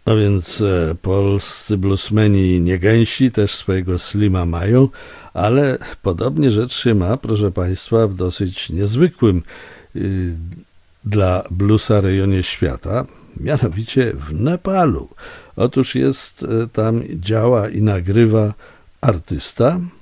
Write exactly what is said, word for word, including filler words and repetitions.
No więc e, polscy bluesmeni niegęsi też swojego slima mają, ale podobnie rzecz się ma, proszę Państwa, w dosyć niezwykłym y, dla bluesa rejonie świata, mianowicie w Nepalu. Otóż jest e, tam, działa i nagrywa artysta,